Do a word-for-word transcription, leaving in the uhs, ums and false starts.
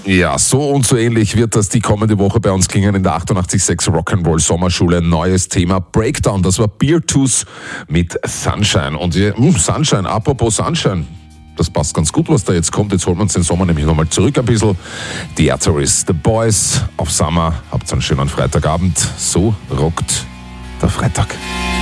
Ja, so und so ähnlich wird das die kommende Woche bei uns klingen in der achtundachtzig Komma sechs Rock'n'Roll Sommerschule. Neues Thema Breakdown, das war Beartooth mit Sunshine. Und ja, mh, Sunshine, apropos Sunshine, das passt ganz gut, was da jetzt kommt. Jetzt holen wir uns den Sommer nämlich nochmal zurück ein bisschen. The Arteries, The Boys auf Summer. Habt einen schönen Freitagabend. So rockt der Freitag.